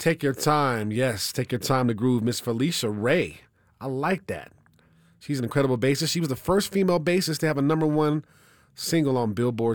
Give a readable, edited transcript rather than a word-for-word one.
Take Your Time. Yes, Take Your Time to Groove. Miss Felicia Ray. I like that. She's an incredible bassist. She was the first female bassist to have a #1 single on Billboard